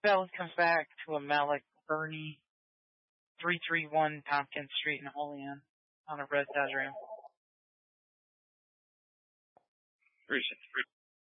Bell comes back to a Malik Bernie, 331 Tompkins Street in Olean on a red Dodge Ram. 363.